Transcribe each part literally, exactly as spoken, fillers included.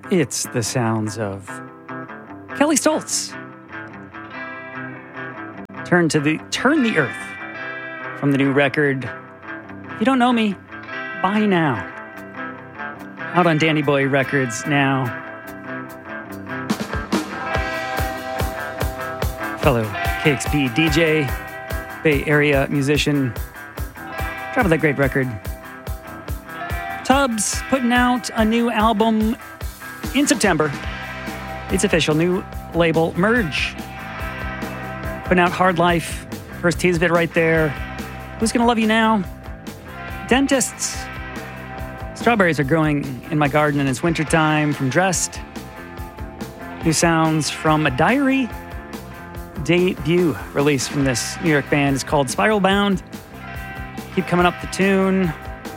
It's the sounds of Kelly Stoltz. Turn to the Turn the Earth from the new record. If you don't know me, buy now. Out on Danny Boy Records now. Fellow K X P D J, Bay Area musician. Dropping that great record. Tubbs putting out a new album in September. It's official, new label, Merge. Putting out Hard Life. First tease of it right there. Who's Gonna Love You Now? Dentists. Strawberries are growing in my garden and it's wintertime from Dressed. New sounds from a Diary debut release from this New York band is called Spiral Bound. Keep coming up the tune.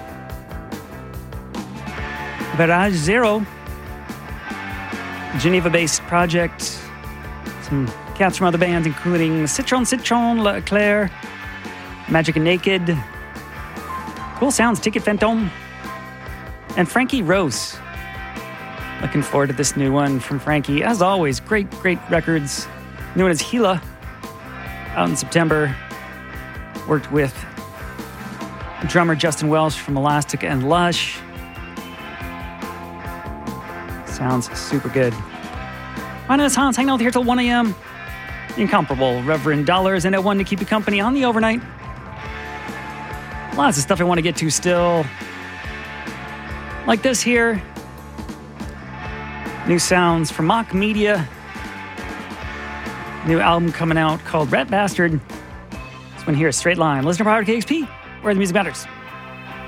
Barrage Zero. Geneva-based project. Some cats from other bands, including Citron Citron, La Claire, Magic and Naked. Cool sounds, Ticket Fantôme. And Frankie Rose. Looking forward to this new one from Frankie. As always, great, great records. New one is Gila. Out in September. Worked with drummer Justin Welsh from Elastic and Lush. Sounds super good. My name is Hans, hanging out here till one a.m. Incomparable Reverend Dollars and at one to keep you company on the overnight. Lots of stuff I want to get to still. Like this here. New sounds from Mock Media. New album coming out called Rat Bastard. This one here is Straight Line. Listener powered K X P, where the music matters.